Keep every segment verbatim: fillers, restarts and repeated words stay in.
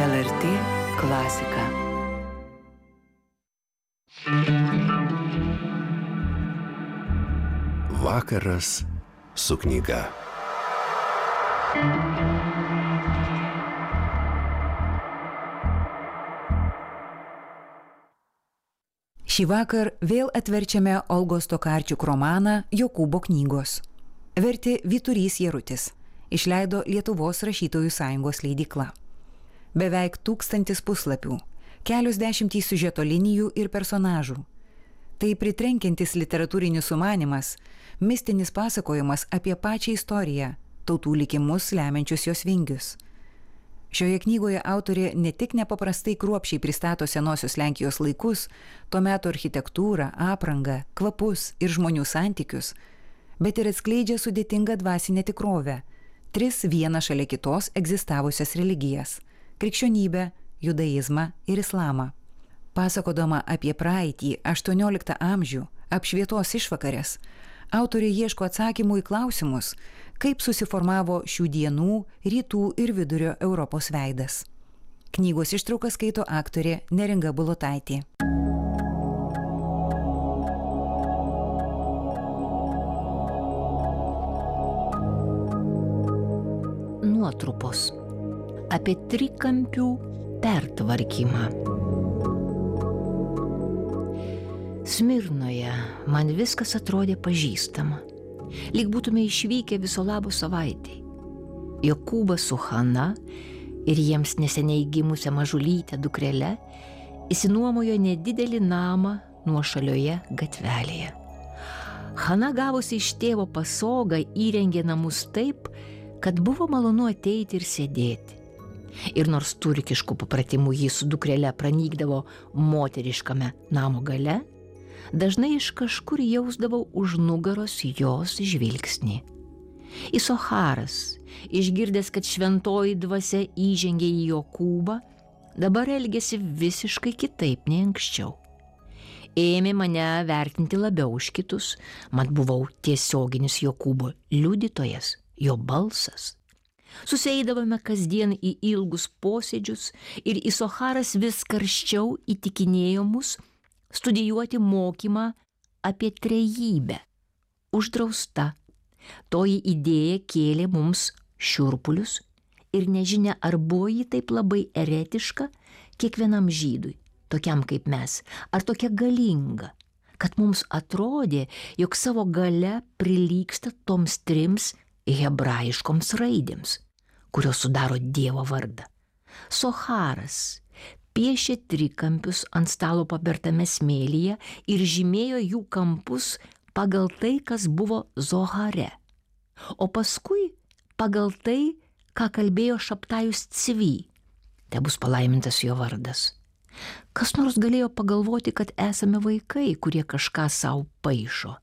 L R T klasika. Vakaras su knyga. Šį vakar vėl atverčiame Olgos Tokarčiuk romaną Jokūbo knygos. Vertė Vyturys Jarutis. Išleido Lietuvos rašytojų sąjungos leidykla. Beveik tūkstantis puslapių, kelios dešimtys siužeto linijų ir personažų. Tai pritrenkiantis literatūrinis sumanymas, mistinis pasakojimas apie pačią istoriją, tautų likimus lemiančius jos vingius. Šioje knygoje autorė ne tik nepaprastai kruopščiai pristato senosios Lenkijos laikus, to meto architektūrą, aprangą, kvapus ir žmonių santykius, bet ir atskleidžia sudėtingą dvasinę tikrovę, tris vieną šalia kitos egzistavusias religijas – krikščionybę, judaizmą ir islamą. Pasakodama apie praeitį, aštuonioliktą amžių, apšvietos išvakarės, autorė ieško atsakymų į klausimus, kaip susiformavo šių dienų, rytų ir vidurio Europos veidas. Knygos ištrauką skaito aktorė Neringa Bulotaitė. Nuotrupos apie trikampių pertvarkymą. Smirnoje man viskas atrodė pažįstama, lyg būtume išvykę viso labo savaitei. Jokūbas su Hana ir jiems neseniai gimusią mažulytę dukrele įsinuomojo nedidelį namą nuošalioje gatvelėje. Hana gavusi iš tėvo pasogą įrengė namus taip, kad buvo malonu ateiti ir sėdėti. Ir nors turkiškų papratimų jį su dukrele pranykdavo moteriškame namo gale, dažnai iš kažkur jausdavau už nugaros jos žvilgsnį. Isocharas, išgirdęs, kad šventoji dvasia įžengė į Jokūbą, dabar elgėsi visiškai kitaip nei anksčiau. Ėmė mane vertinti labiau už kitus, mat buvau tiesioginis Jokūbo liudytojas, jo balsas. Susieidavome kasdien į ilgus posėdžius ir Isocharas vis karščiau įtikinėjo mus studijuoti mokymą apie trejybę. Uždrausta. Toji idėja kėlė mums šiurpulius ir nežinia, ar buvo ji taip labai eretiška kiekvienam žydui, tokiam kaip mes, ar tokia galinga, kad mums atrodė, jog savo gale prilygsta toms trims hebrajiškoms raidėms, kurios sudaro Dievo vardą. Socharas piešė trikampius ant stalo pabertame smėlyje ir žymėjo jų kampus pagal tai, kas buvo Zohare, o paskui pagal tai, ką kalbėjo Šabtajus Cvi, te bus palaimintas jo vardas. Kas nors galėjo pagalvoti, kad esame vaikai, kurie kažką savo paišo.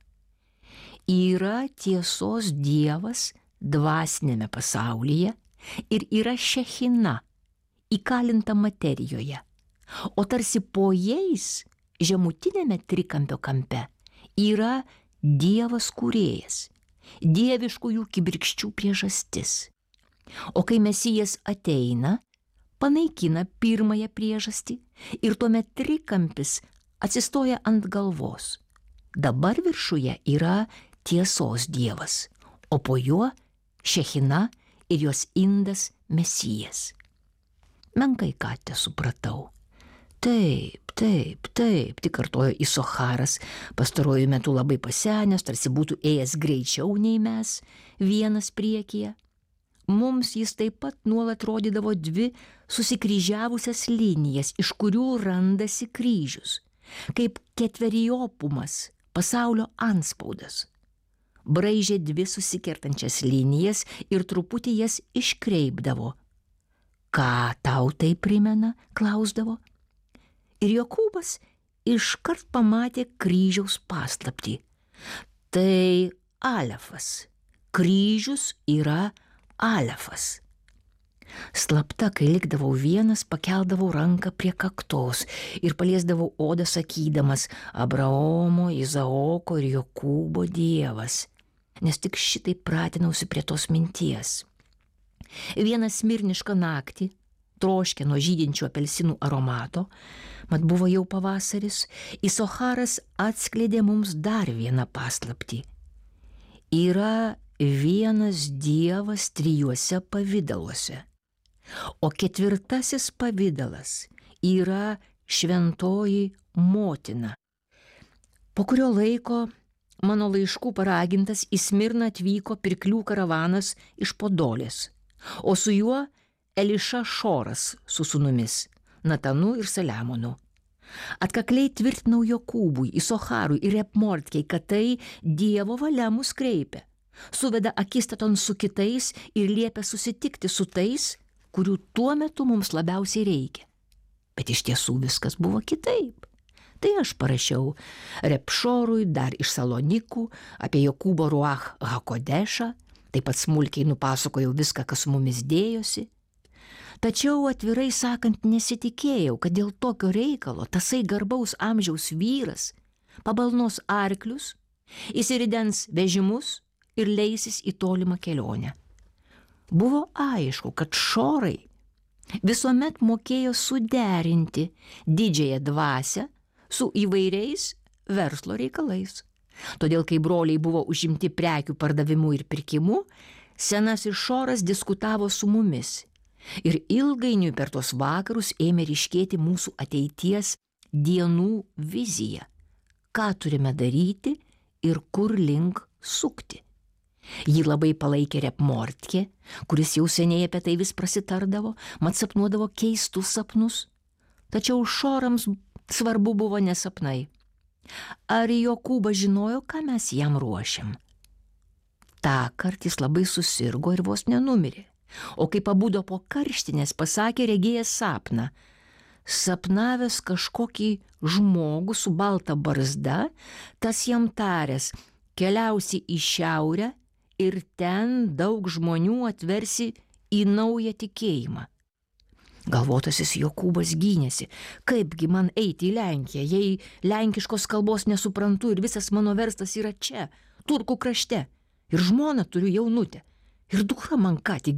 Yra tiesos Dievas dvasinėme pasaulyje ir yra Šechina, įkalinta materijoje, o tarsi po jais žemutinėme trikampio kampe yra Dievas kūrėjas, dieviškųjų kibirkščių priežastis. O kai Mesijas ateina, panaikina pirmąją priežastį ir tuomet trikampis atsistoja ant galvos. Dabar viršuje yra tiesos Dievas, o po juo Šechina ir jos indas Mesijas. Menkai ką te supratau. Taip, taip, taip, tik kartojo Isocharas, pastaruoju metu labai pasenęs, tarsi būtų ėjęs greičiau nei mes, vienas priekyje. Mums jis taip pat nuolat rodydavo dvi susikryžiavusias linijas, iš kurių randasi kryžius, kaip ketverijopumas, pasaulio antspaudas. Braižė dvi susikertančias linijas ir truputį jas iškreipdavo. Ką tau tai primena, klausdavo. Ir Jokūbas iškart pamatė kryžiaus paslaptį. Tai alefas. Kryžius yra alefas. Slapta, kai likdavau vienas, pakeldavau ranką prie kaktos ir paliesdavau odą sakydamas Abraomo, Izaoko ir Jokūbo Dievas, nes tik šitai pratinausi prie tos minties. Vieną smirnišką naktį, troškė nuo žydinčių apelsinų aromato, mat buvo jau pavasaris, Isocharas atskleidė mums dar vieną paslaptį. Yra vienas Dievas trijuose pavidaluose, o ketvirtasis pavidalas yra šventoji motina. Po kurio laiko mano laiškų paragintas į Smirną atvyko pirklių karavanas iš Podolės, o su juo Eliša Šoras su sūnumis, Natanu ir Saliamonu. Atkakliai tvirtinau Jokūbui, Isocharui ir Repmortkei, kad tai Dievo valia mus kreipia, suveda akistaton su kitais ir liepia susitikti su tais, kurių tuo metu mums labiausiai reikia. Bet iš tiesų viskas buvo kitaip. Tai aš parašiau Repšorui dar iš Salonikų apie Jokūbo Ruach Hakodešą, taip pat smulkiai nupasakojau viską, kas su mumis dėjosi. Tačiau atvirai sakant nesitikėjau, kad dėl tokio reikalo tasai garbaus amžiaus vyras pabalnos arklius, įsiridens vežimus ir leisis į tolimą kelionę. Buvo aišku, kad Šorai visuomet mokėjo suderinti didžiąją dvasią su įvairiais verslo reikalais. Todėl, kai broliai buvo užimti prekių pardavimu ir pirkimu, senasis Šoras diskutavo su mumis ir ilgainiui per tos vakarus ėmė ryškėti mūsų ateities dienų vizija, ką turime daryti ir kur link sukti. Jį labai palaikė Repmortkė, kuris jau seniai apie tai vis prasitardavo, mat sapnuodavo keistus sapnus. Tačiau Šorams svarbu buvo ne sapnai. Ar Jokūbas žinojo, ką mes jam ruošiam? Tąkart jis labai susirgo ir vos nenumirė, o kai pabudo po karštinės, pasakė regėjęs sapną. Sapnavęs kažkokį žmogų su balta barzda, tas jam taręs, keliausi į šiaurę ir ten daug žmonių atversi į naują tikėjimą. Galvotasis Jokūbas gynėsi, kaipgi man eiti į Lenkiją, jei lenkiškos kalbos nesuprantu ir visas mano verslas yra čia, Turkų krašte, ir žmoną turiu jaunutę, ir dukra man ką tik